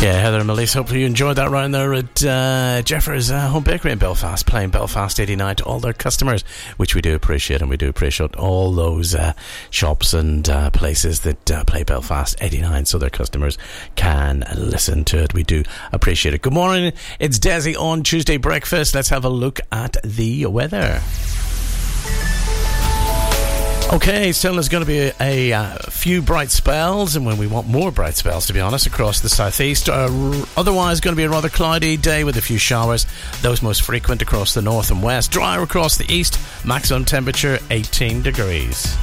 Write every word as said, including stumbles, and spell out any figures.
Yeah, Heather and Melissa, hopefully you enjoyed that round there at uh, Jeffers uh, Home Bakery in Belfast, playing Belfast eighty-nine to all their customers, which we do appreciate, and we do appreciate all those uh, shops and uh, places that uh, play Belfast eighty-nine so their customers can listen to it. We do appreciate it. Good morning, it's Desi on Tuesday Breakfast. Let's have a look at the weather. Okay, still there's going to be a, a, a few bright spells, and when we want more bright spells, to be honest, across the southeast. Uh, r- otherwise, going to be a rather cloudy day with a few showers, those most frequent across the north and west. Drier across the east, maximum temperature eighteen degrees.